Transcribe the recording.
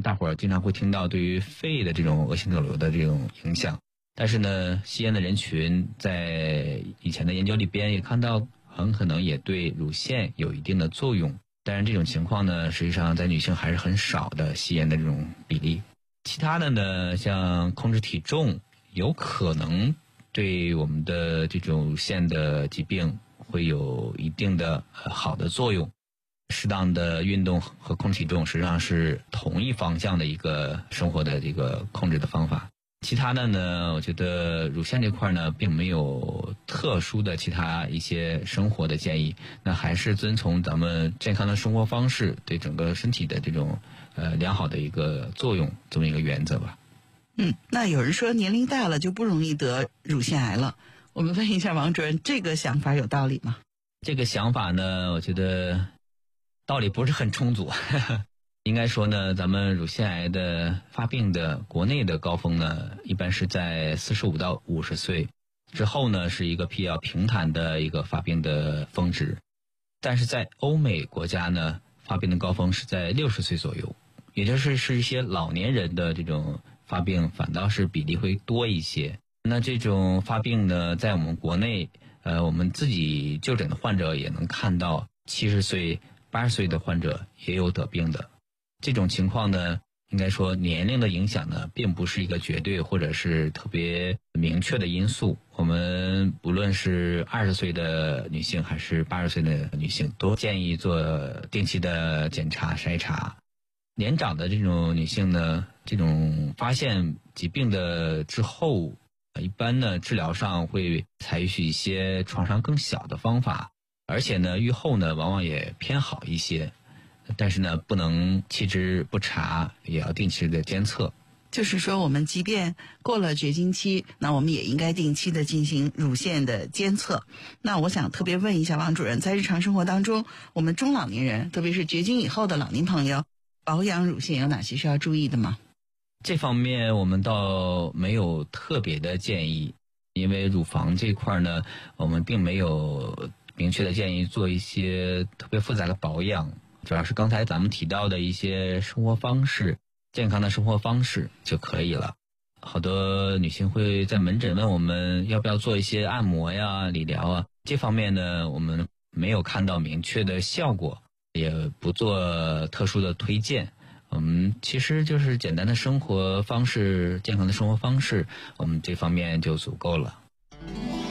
大伙儿经常会听到对于肺的这种恶性肿瘤的这种影响。但是呢，吸烟的人群在以前的研究里边也看到，很可能也对乳腺有一定的作用。当然这种情况呢，实际上在女性还是很少的，吸烟的这种比例。其他的呢，像控制体重，有可能对我们的这种乳腺的疾病会有一定的好的作用。适当的运动和控制体重实际上是同一方向的一个生活的这个控制的方法。其他的呢，我觉得乳腺这块呢，并没有特殊的其他一些生活的建议，那还是遵从咱们健康的生活方式对整个身体的这种良好的一个作用，这么一个原则吧。 那有人说年龄大了就不容易得乳腺癌了，我们问一下王主任，这个想法有道理吗？ 这个想法呢，我觉得道理不是很充足。应该说呢，咱们乳腺癌的发病的国内的高峰呢，一般是在45到50岁之后呢，是一个比较平坦的一个发病的峰值。但是在欧美国家呢，发病的高峰是在60岁左右，也就是一些老年人的这种发病反倒是比例会多一些。那这种发病呢，在我们国内我们自己就诊的患者也能看到70岁、80岁的患者也有得病的。这种情况呢，应该说年龄的影响呢，并不是一个绝对或者是特别明确的因素。我们不论是20岁的女性还是80岁的女性，都建议做定期的检查筛查。年长的这种女性呢，这种发现疾病的之后，一般呢治疗上会采取一些创伤更小的方法，而且呢预后呢往往也偏好一些。但是呢，不能弃之不察，也要定期的监测。 就是说，我们即便过了绝经期，那我们也应该定期的进行乳腺的监测。那我想特别问一下王主任，在日常生活当中，我们中老年人，特别是绝经以后的老年朋友，保养乳腺有哪些需要注意的吗？ 这方面我们倒没有特别的建议，因为乳房这块呢，我们并没有明确的建议做一些特别复杂的保养。主要是刚才咱们提到的一些生活方式，健康的生活方式就可以了。好多女性会在门诊问我们要不要做一些按摩呀、理疗啊，这方面呢，我们没有看到明确的效果，也不做特殊的推荐。我们其实就是简单的生活方式、健康的生活方式，我们这方面就足够了。